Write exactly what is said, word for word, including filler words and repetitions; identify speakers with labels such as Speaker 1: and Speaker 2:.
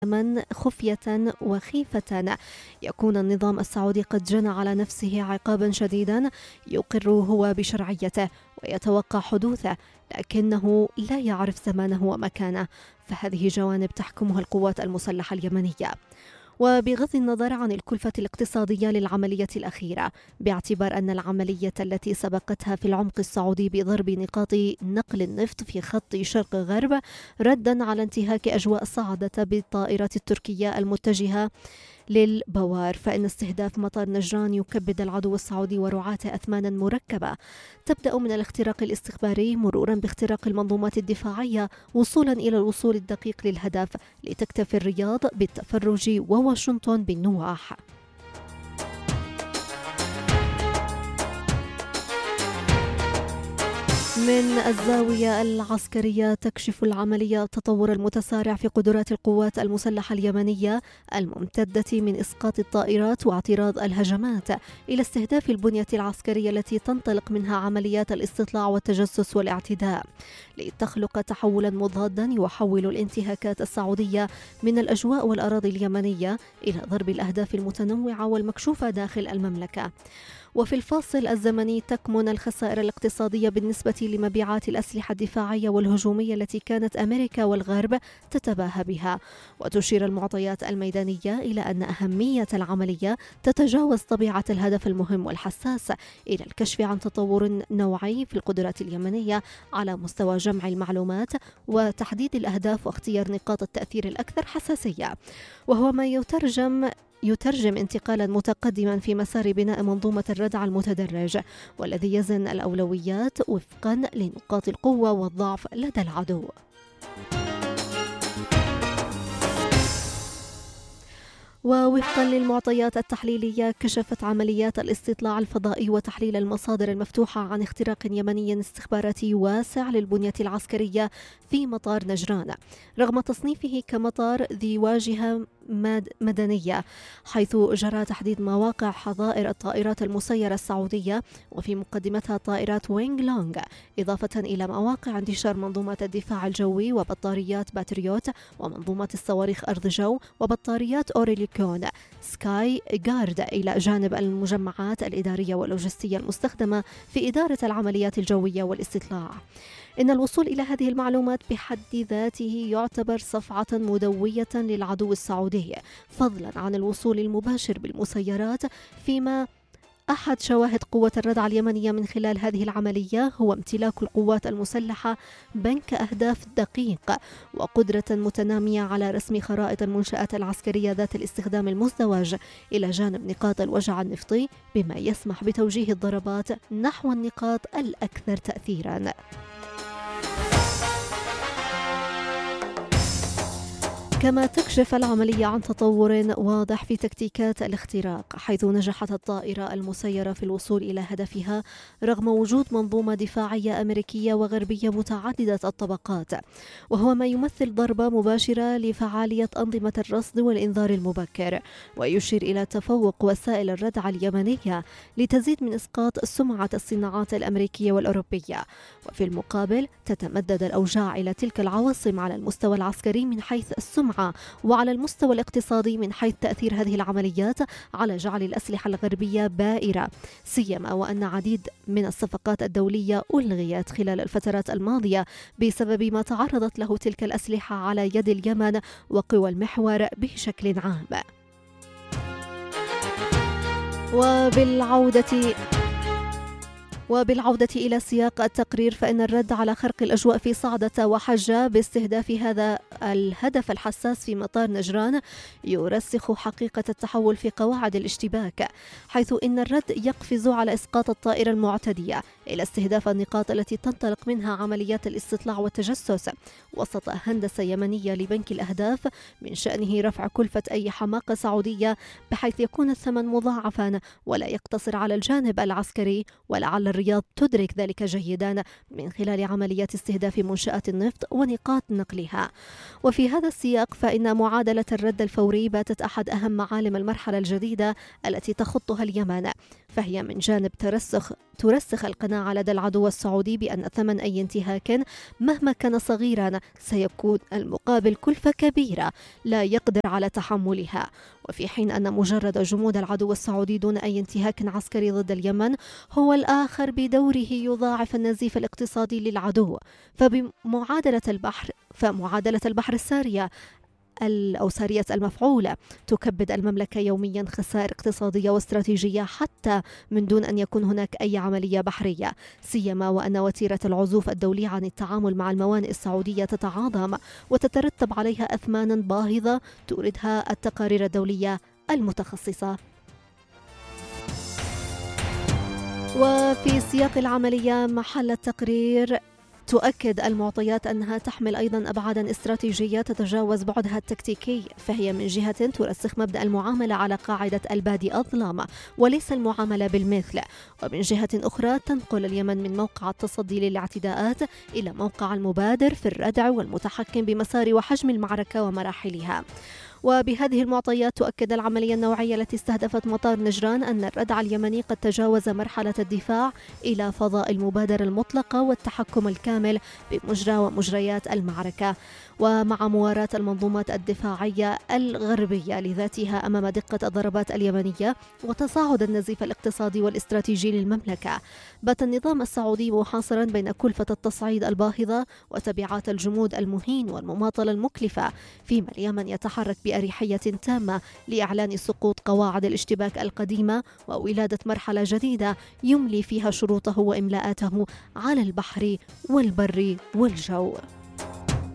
Speaker 1: من خفية وخيفة. يكون النظام السعودي قد جنى على نفسه عقابا شديدا يقر هو بشرعيته ويتوقع حدوثه، لكنه لا يعرف زمانه ومكانه، فهذه جوانب تحكمها القوات المسلحة اليمنية. وبغض النظر عن الكلفة الاقتصادية للعملية الأخيرة، باعتبار أن العملية التي سبقتها في العمق السعودي بضرب نقاط نقل النفط في خط شرق غرب ردا على انتهاك أجواء صعدة بالطائرات التركية المتجهة للبوار، فإن استهداف مطار نجران يكبد العدو السعودي ورعاته أثمانا مركبة تبدأ من الاختراق الاستخباري مرورا باختراق المنظومات الدفاعية وصولا إلى الوصول الدقيق للهدف، لتكتفي الرياض بالتفرج وواشنطن بالنواح. من الزاوية العسكرية تكشف العملية التطور المتسارع في قدرات القوات المسلحة اليمنية الممتدة من إسقاط الطائرات واعتراض الهجمات إلى استهداف البنية العسكرية التي تنطلق منها عمليات الاستطلاع والتجسس والاعتداء، لتخلق تحولا مضادا يحول الانتهاكات السعودية من الأجواء والأراضي اليمنية إلى ضرب الأهداف المتنوعة والمكشوفة داخل المملكة. وفي الفاصل الزمني تكمن الخسائر الاقتصادية بالنسبة لمبيعات الأسلحة الدفاعية والهجومية التي كانت أمريكا والغرب تتباهى بها، وتشير المعطيات الميدانية إلى أن أهمية العملية تتجاوز طبيعة الهدف المهم والحساس إلى الكشف عن تطور نوعي في القدرات اليمنية على مستوى جمع المعلومات وتحديد الأهداف واختيار نقاط التأثير الأكثر حساسية، وهو ما يترجم يترجم انتقالا متقدما في مسار بناء منظومة الردع المتدرج، والذي يزن الأولويات وفقا لنقاط القوة والضعف لدى العدو. ووفقا للمعطيات التحليلية، كشفت عمليات الاستطلاع الفضائي وتحليل المصادر المفتوحة عن اختراق يمني استخباراتي واسع للبنية العسكرية في مطار نجران، رغم تصنيفه كمطار ذي واجهة مدنية، حيث جرى تحديد مواقع حظائر الطائرات المسيرة السعودية وفي مقدمتها طائرات وينغ لونغ، إضافة إلى مواقع انتشار منظومات الدفاع الجوي وبطاريات باتريوت ومنظومات الصواريخ أرض جو وبطاريات أوريليكون سكاي جارد، إلى جانب المجمعات الإدارية واللوجستية المستخدمة في إدارة العمليات الجوية والاستطلاع. إن الوصول إلى هذه المعلومات بحد ذاته يعتبر صفعة مدوية للعدو السعودي، فضلا عن الوصول المباشر بالمسيرات، فيما أحد شواهد قوة الردع اليمنية من خلال هذه العملية هو امتلاك القوات المسلحة بنك أهداف دقيق وقدرة متنامية على رسم خرائط المنشآت العسكرية ذات الاستخدام المزدوج، إلى جانب نقاط الوجع النفطي، بما يسمح بتوجيه الضربات نحو النقاط الأكثر تأثيراً. كما تكشف العملية عن تطور واضح في تكتيكات الاختراق، حيث نجحت الطائرة المسيرة في الوصول إلى هدفها رغم وجود منظومة دفاعية أمريكية وغربية متعددة الطبقات، وهو ما يمثل ضربة مباشرة لفعالية أنظمة الرصد والإنذار المبكر، ويشير إلى تفوق وسائل الردع اليمنية لتزيد من إسقاط سمعة الصناعات الأمريكية والأوروبية. وفي المقابل تتمدد الأوجاع إلى تلك العواصم على المستوى العسكري من حيث السمعة، وعلى المستوى الاقتصادي من حيث تأثير هذه العمليات على جعل الأسلحة الغربية بائرة، سيما وأن عديد من الصفقات الدولية ألغيت خلال الفترات الماضية بسبب ما تعرضت له تلك الأسلحة على يد اليمن وقوى المحور بشكل عام. وبالعودة وبالعودة إلى سياق التقرير، فإن الرد على خرق الأجواء في صعدة وحجة باستهداف هذا الهدف الحساس في مطار نجران يرسخ حقيقة التحول في قواعد الاشتباك، حيث إن الرد يقفز على إسقاط الطائرة المعتدية إلى استهداف النقاط التي تنطلق منها عمليات الاستطلاع والتجسس، وسط هندسة يمنية لبنك الأهداف من شأنه رفع كلفة أي حماقة سعودية، بحيث يكون الثمن مضاعفا ولا يقتصر على الجانب العسكري. ولعل الرياض تدرك ذلك جيدا من خلال عمليات استهداف منشآت النفط ونقاط نقلها. وفي هذا السياق، فإن معادلة الرد الفوري باتت أحد أهم معالم المرحلة الجديدة التي تخطها اليمن، فهي من جانب ترسخ ترسخ القناعة لدى العدو السعودي بأن ثمن أي انتهاك مهما كان صغيرا سيكون المقابل كلفة كبيرة لا يقدر على تحملها، وفي حين أن مجرد جمود العدو السعودي دون أي انتهاك عسكري ضد اليمن هو الآخر بدوره يضاعف النزيف الاقتصادي للعدو. فبمعادلة البحر فمعادلة البحر السارية أو سارية المفعول تكبد المملكة يوميا خسائر اقتصادية واستراتيجية حتى من دون أن يكون هناك أي عملية بحرية، سيما وأن وتيرة العزوف الدولية عن التعامل مع الموانئ السعودية تتعاظم وتترتب عليها أثمانا باهظة توردها التقارير الدولية المتخصصة. وفي سياق العملية محل التقرير تؤكد المعطيات أنها تحمل أيضا أبعادا استراتيجية تتجاوز بعدها التكتيكي، فهي من جهة ترسخ مبدأ المعاملة على قاعدة البادي أظلم وليس المعاملة بالمثل، ومن جهة أخرى تنقل اليمن من موقع التصدي للاعتداءات إلى موقع المبادر في الردع والمتحكم بمسار وحجم المعركة ومراحلها. وبهذه المعطيات تؤكد العملية النوعية التي استهدفت مطار نجران أن الردع اليمني قد تجاوز مرحلة الدفاع إلى فضاء المبادرة المطلقة والتحكم الكامل بمجرى ومجريات المعركة، ومع مواراة المنظومات الدفاعية الغربية لذاتها أمام دقة الضربات اليمنية وتصاعد النزيف الاقتصادي والاستراتيجي للمملكة. بات النظام السعودي محاصرا بين كلفة التصعيد الباهظة وتبعات الجمود المهين والمماطلة المكلفة، فيما اليمن يتحرك بأريحية تامة لإعلان سقوط قواعد الاشتباك القديمة وولادة مرحلة جديدة يملي فيها شروطه وإملاءاته على البحر والبر والجو.